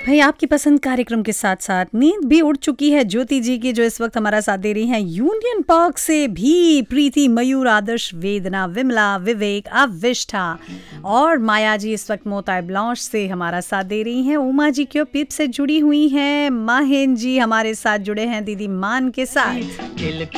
भाई आपकी पसंद कार्यक्रम के साथ साथ नींद भी उड़ चुकी है ज्योति जी की, जो इस वक्त हमारा साथ दे रही हैं यूनियन पार्क से भी। प्रीति, मयूर, आदर्श, वेदना, विमला, विवेक, अविष्ठा और माया जी इस वक्त मोताय ब्लांश से हमारा साथ दे रही हैं। उमा जी क्यों पिप से जुड़ी हुई हैं। माहिन जी हमारे साथ जुड़े हैं दीदी मान के साथ।